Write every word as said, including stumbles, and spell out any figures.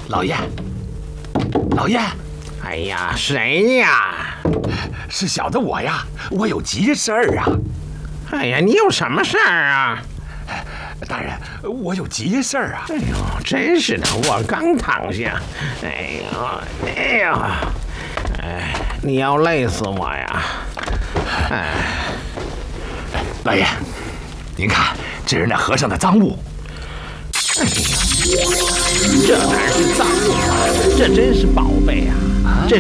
老爷，老爷， 哎呀，谁呀？ 是小的我呀，我有急事儿啊。 哎呀，你有什么事儿啊？ 大人，我有急事儿啊。 哎呦，真是的，我刚躺下。哎呦，哎呦，哎，你要累死我呀！哎， 老爷，您看，这是那和尚的赃物。 哎呀，这哪是赃物啊？这真是宝贝啊！